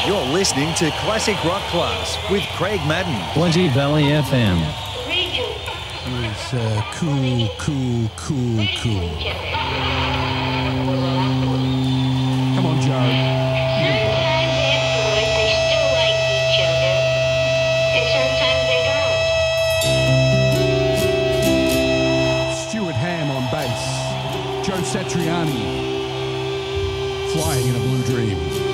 You're listening to Classic Rock Class with Craig Madden. Plenty Valley FM. It's cool. Come on, Joe. Sometimes afterwards they still like each other, and sometimes they don't. Stuart Ham on bass. Joe Satriani flying in a blue dream.